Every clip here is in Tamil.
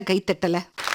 கைத்தட்டல.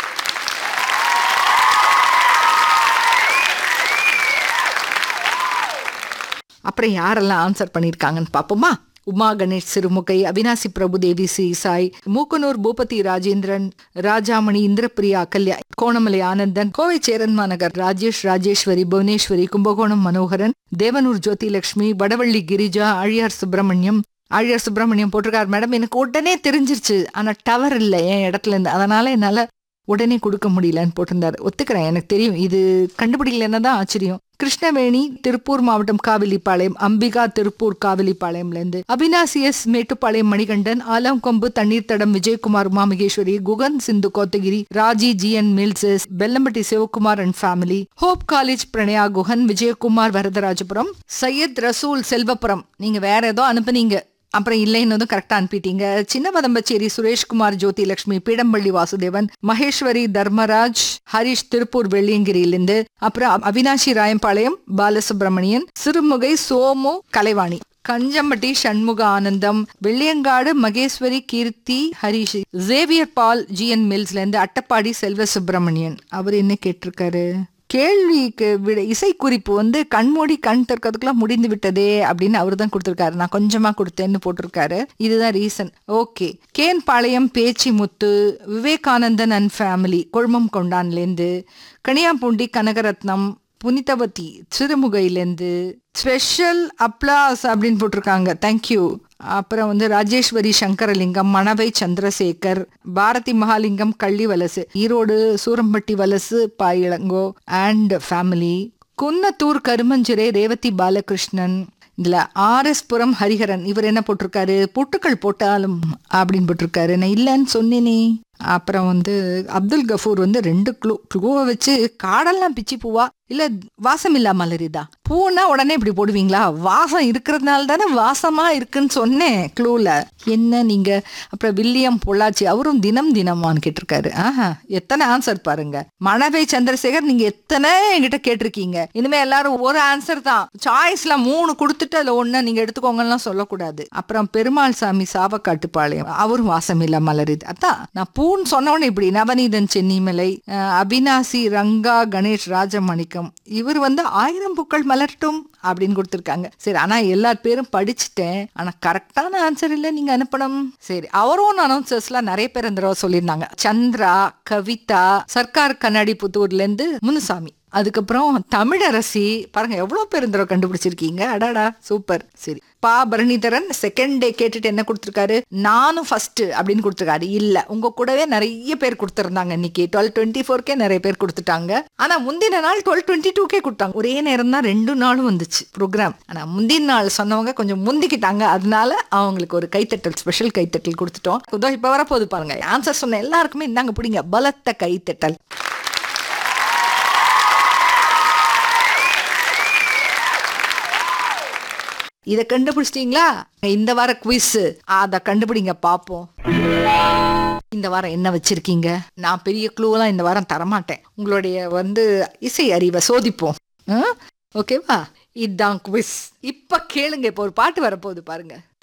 அப்புறம் யாரெல்லாம் ஆன்சர் பண்ணியிருக்காங்கன்னு பார்ப்போமா? உமா கணேஷ் சிறுமுகை, அவினாசி பிரபுதேவி சீசாய், மூக்கனூர் பூபதி ராஜேந்திரன், ராஜாமணி, இந்திரபிரியா அகல்யா, கோணமலை ஆனந்தன், கோவை சேரன்மாநகர் ராஜேஷ் ராஜேஸ்வரி, புவனேஸ்வரி, கும்பகோணம் மனோகரன், தேவனூர் ஜோதிலட்சுமி, வடவள்ளி கிரிஜா, ஆழியார் சுப்பிரமணியம் போட்டிருக்காரு. மேடம் எனக்கு உடனே தெரிஞ்சிருச்சு, ஆனா டவர் இல்லை என் இடத்துல இருந்து, அதனால என்னால உடனே கொடுக்க முடியலன்னு போட்டிருந்தாரு. ஒத்துக்கிறேன், எனக்கு தெரியும் இது கண்டுபிடிக்கலன்னா தான் ஆச்சரியம். கிருஷ்ணவேணி திருப்பூர் மாவட்டம் காவிலிப்பாளையம், அம்பிகா திருப்பூர் காவிலிப்பாளையம்ல இருந்து, அபினாசியஸ் மேட்டுப்பாளையம் மணிகண்டன், ஆலங்கொம்பு தண்ணீர் தடம் விஜயகுமார் உமாமகேஸ்வரி, குகன் சிந்து Kotagiri, Raji GN மில்சஸ், Bellampatti Sivakumar and family, hope college Pranaya Guhan, Vijayakumar Varadharajapuram, Syed ரசூல் செல்வபுரம். நீங்க வேற ஏதோ அனுப்புனீங்க, அப்புறம் இல்லைன்னதும் கரெக்டா அனுப்பிட்டீங்க. சின்ன வதம்பச்சேரி சுரேஷ்குமார், ஜோதிலட்சுமி, பீடம்பள்ளி வாசுதேவன், மகேஸ்வரி, தர்மராஜ், ஹரிஷ் திருப்பூர் வெள்ளியங்கிரியிலிருந்து, அப்புறம் அவினாஷி ராயம்பாளையம் பாலசுப்ரமணியன், சிறுமுகை சோமு கலைவாணி, கஞ்சம்பட்டி சண்முக ஆனந்தம், வெள்ளியங்காடு மகேஸ்வரி கீர்த்தி ஹரிஷ், ஜேவியர் பால் ஜிஎன் மில்ஸ்ல இருந்து, அட்டப்பாடி செல்வ சுப்பிரமணியன். அவர் என்ன கேட்டிருக்காரு? கேள்விக்கு விட இசை குறிப்பு கண்மூடி கண் திறக்கிறதுக்குலாம் முடிந்து விட்டதே அப்படின்னு அவரு தான் கொடுத்திருக்காரு. நான் கொஞ்சமா கொடுத்தேன்னு போட்டிருக்காரு. இதுதான் reason. Okay. Kenpalayam Pechi Muthu, Vivekanandan and family Kolumam கொண்டான்லேருந்து, Kaniyampoondi Kanagaratnam, Punithavathi சிறுமுகையிலேருந்து, special applause அப்படின்னு போட்டிருக்காங்க. தேங்க்யூ. அப்புறம் ராஜேஸ்வரி சங்கரலிங்கம், மணவை சந்திரசேகர், பாரதி மகாலிங்கம் கள்ளி வலசு, ஈரோடு சூரம்பட்டி வலசு பாயிளங்கோ அண்ட் ஃபேமிலி, குன்னத்தூர் கருமஞ்சிறை ரேவதி பாலகிருஷ்ணன், இதுல ஆர்எஸ் புரம் ஹரிஹரன். இவர் என்ன போட்டிருக்காரு? புட்டுக்கள் போட்டாலும் அப்படின்னு போட்டிருக்காரு. நான் இல்லைன்னு சொன்னேனே. அப்புறம் அப்துல் கஃபூர் 2 க்ளூவை வச்சு காடெல்லாம் பிச்சி பூவா இல்ல வாசம் இல்லா மலரிதா? பூனா உடனே இப்படி போடுவீங்களா? வாசம் இருக்கிறதுனால தானே வாசமா இருக்குன்னு சொன்னேன் க்ளூல. என்ன நீங்க? அப்புறம் வில்லியம் பொள்ளாச்சி, அவரும் தினம் தினமான்னு கேட்டிருக்காரு. எத்தனை ஆன்சர் பாருங்க. மணவை சந்திரசேகர், நீங்க எத்தனை என்கிட்ட கேட்டிருக்கீங்க. இனிமே எல்லாரும் ஒரு ஆன்சர் தான். சாய்ஸ்ல 3 கொடுத்துட்டு அதுல 1 நீங்க எடுத்துக்கோங்கலாம் சொல்லக்கூடாது. அப்புறம் பெருமாள் சாமி சாவக்காட்டுப்பாளையம், அவரும் வாசம் இல்லா மலரிது. அதான் நான் பூன்னு சொன்னவொடனே இப்படி. நவநீதன் சென்னிமலை, அபினாசி ரங்கா கணேஷ் ராஜமணிக்கம், இவர் 1000 பூக்கள் மலரட்டும் அப்படின்னு கொடுத்திருக்காங்க. சரி, ஆனா எல்லார் பேரும் படிச்சுட்டேன், ஆனா கரெக்டான ஆன்சர் இல்ல நீங்க அனுப்பணும். சரி, அவரோன் அனௌன்சர்ஸ்லாம் நிறைய பேர் இந்த தடவை சொல்லியிருந்தாங்க. சந்திரா, கவிதா, சர்க்கார் கண்ணாடி புத்தூர்ல இருந்து முனுசாமி, அதுக்கப்புறம் தமிழரசி. பாருங்க எவ்வளவு பேர் இந்த கண்டுபிடிச்சிருக்கீங்க. அடாடா சூப்பர். சரி, பா பரணிதரன் செகண்ட் டே கேட்டுட்டு என்ன கொடுத்திருக்காரு? நானும் ஃபர்ஸ்ட் அப்படின்னு கொடுத்திருக்காரு. இல்ல, உங்க கூடவே நிறைய பேர் கொடுத்திருந்தாங்க. இன்னைக்கு 12:24 நிறைய பேர் கொடுத்துட்டாங்க. ஆனா முந்தின நாள் 12:22 கொடுத்தாங்க. ஒரே நேரம் தான் 2 நாளும் வந்துச்சு ப்ரோக்ராம். ஆனா முந்தின நாள் சொன்னவங்க கொஞ்சம் முந்திக்கிட்டாங்க. அதனால அவங்களுக்கு ஒரு கைத்தட்டல், ஸ்பெஷல் கைத்தட்டல் கொடுத்துட்டோம். இப்ப வரப்போது பாருங்க. ஆன்சர் சொன்ன எல்லாருக்குமே இந்தாங்க பிடிங்க பலத்த கைத்தட்டல். இத கண்டுபிடிச்சிட்டீங்களா? இந்த வார குவிஸ் அத கண்டுபிடிங்க பாப்போம். இந்த வாரம் என்ன வச்சிருக்கீங்க? நான் பெரிய க்ளூலாம் இந்த வாரம் தரமாட்டேன். உங்களுடைய இசை அறிவை சோதிப்போம். ஓகேவா? இதுதான் குவிஸ். இப்ப கேளுங்க. இப்போ ஒரு பாட்டு வரப்போகுது பாருங்க.